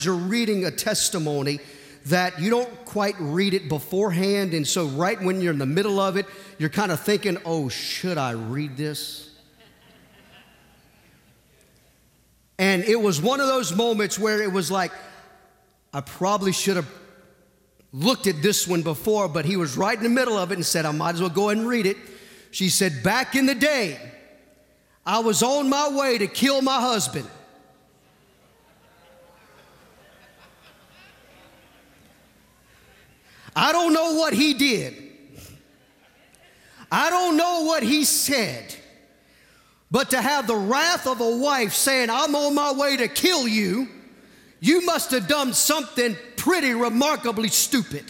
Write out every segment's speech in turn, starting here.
You're reading a testimony that you don't quite read it beforehand, and so right when you're in the middle of it, you're kind of thinking, oh, should I read this? And it was one of those moments where it was like, I probably should have looked at this one before, but he was right in the middle of it and said, I might as well go ahead and read it. She said, back in the day, I was on my way to kill my husband. I don't know what he did. I don't know what he said. But to have the wrath of a wife saying, I'm on my way to kill you, you must have done something pretty remarkably stupid.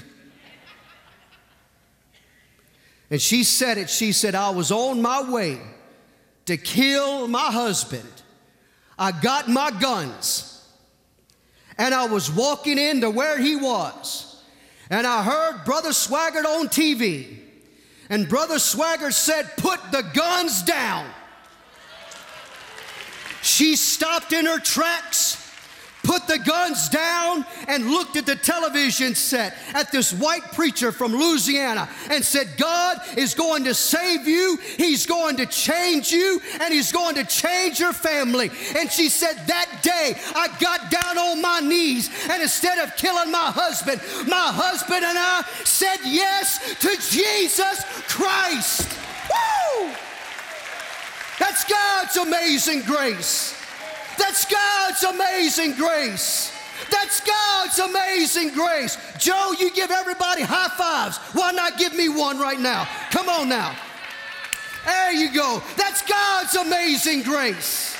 And she said it. She said, I was on my way to kill my husband. I got my guns. And I was walking into where he was. And I heard Brother Swaggart on TV. And Brother Swaggart said, put the guns down. She stopped in her tracks, put the guns down, and looked at the television set at this white preacher from Louisiana and said, God is going to save you, He's going to change you, and He's going to change your family. And she said, that day I got down on my knees, and instead of killing my husband and I said yes to Jesus Christ. Woo! That's God's amazing grace. That's God's amazing grace. That's God's amazing grace. Joe, you give everybody high fives. Why not give me one right now? Come on now. There you go. That's God's amazing grace.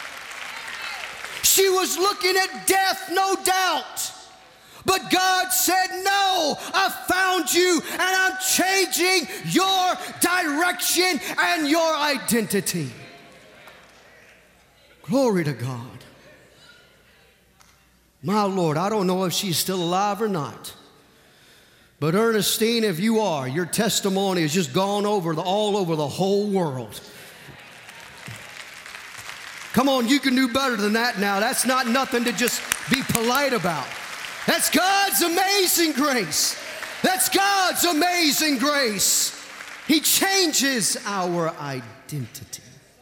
She was looking at death, no doubt. But God said, no, I found you and I'm changing your direction and your identity. Glory to God. My Lord, I don't know if she's still alive or not. But Ernestine, if you are, your testimony has just gone all over the whole world. Come on, you can do better than that now. That's not nothing to just be polite about. That's God's amazing grace. That's God's amazing grace. He changes our identity.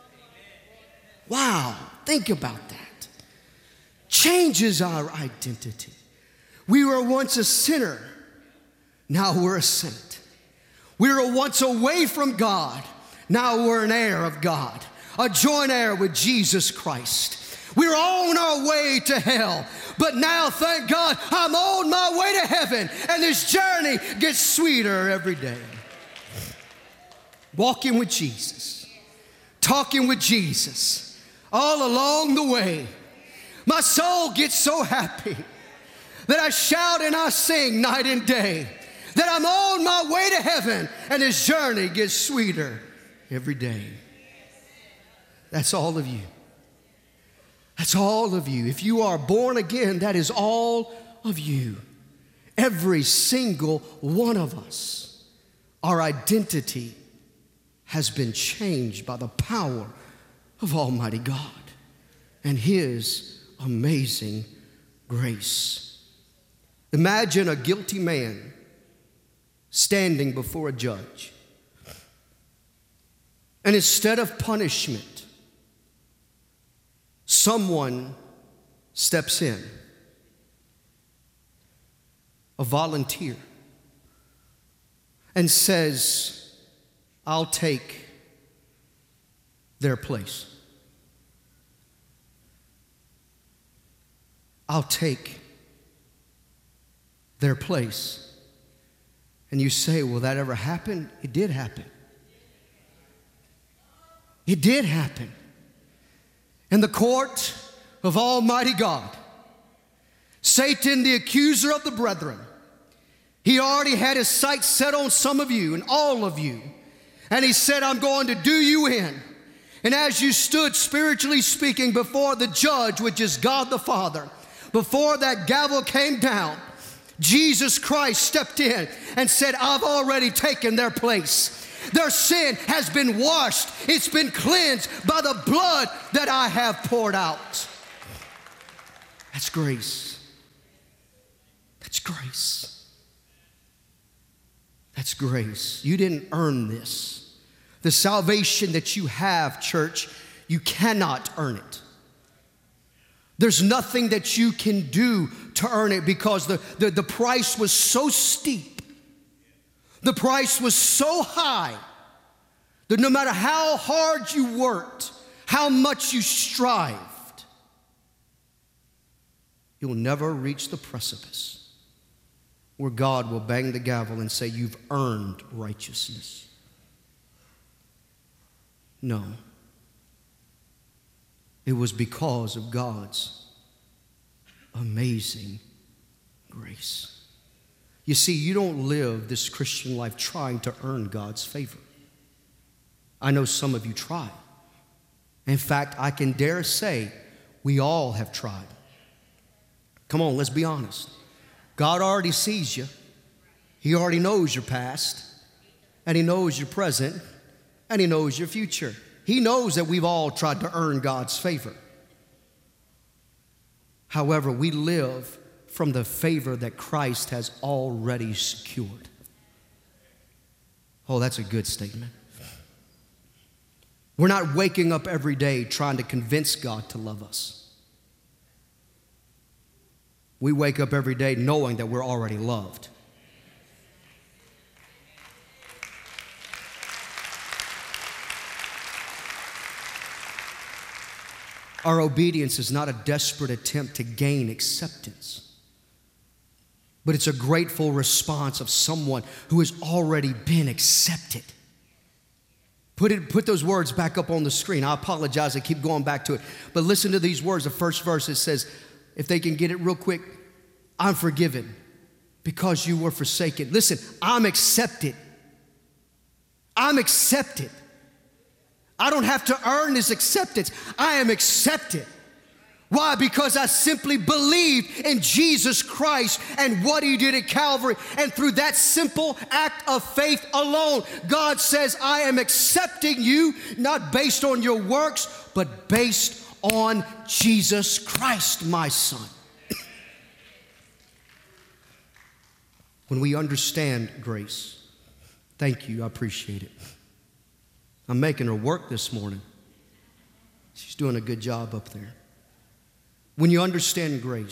Wow, think about that. Changes our identity. We were once a sinner. Now we're a saint. We were once away from God. Now we're an heir of God. A joint heir with Jesus Christ. We were on our way to hell. But now, thank God, I'm on my way to heaven. And this journey gets sweeter every day. Walking with Jesus. Talking with Jesus. All along the way. My soul gets so happy that I shout and I sing night and day. That I'm on my way to heaven. And this journey gets sweeter every day. That's all of you. That's all of you. If you are born again, that is all of you. Every single one of us. Our identity has been changed by the power of Almighty God and His amazing grace. Imagine a guilty man standing before a judge. And instead of punishment, someone steps in, a volunteer, and says, I'll take their place. I'll take their place. And you say, will that ever happen? It did happen. It did happen. In the court of Almighty God, Satan, the accuser of the brethren, he already had his sights set on some of you and all of you. And he said, I'm going to do you in. And as you stood, spiritually speaking, before the judge, which is God the Father, before that gavel came down, Jesus Christ stepped in and said, I've already taken their place. Their sin has been washed. It's been cleansed by the blood that I have poured out. That's grace. That's grace. That's grace. You didn't earn this. The salvation that you have, church, you cannot earn it. There's nothing that you can do to earn it because the price was so steep. The price was so high that no matter how hard you worked, how much you strived, you'll never reach the precipice where God will bang the gavel and say, you've earned righteousness. No. It was because of God's amazing grace. You see, you don't live this Christian life trying to earn God's favor. I know some of you try. In fact, I can dare say we all have tried. Come on, let's be honest. God already sees you. He already knows your past, and He knows your present, and He knows your future. He knows that we've all tried to earn God's favor. However, we live from the favor that Christ has already secured. Oh, that's a good statement. We're not waking up every day trying to convince God to love us. We wake up every day knowing that we're already loved. Our obedience is not a desperate attempt to gain acceptance, but it's a grateful response of someone who has already been accepted. Put those words back up on the screen. I apologize, I keep going back to it. But listen to these words. The first verse, it says, if they can get it real quick, I'm forgiven because you were forsaken. Listen, I'm accepted. I'm accepted. I don't have to earn this acceptance. I am accepted. Why? Because I simply believed in Jesus Christ and what He did at Calvary. And through that simple act of faith alone, God says, I am accepting you, not based on your works, but based on Jesus Christ, my Son. When we understand grace, thank you, I appreciate it. I'm making her work this morning. She's doing a good job up there. When you understand grace,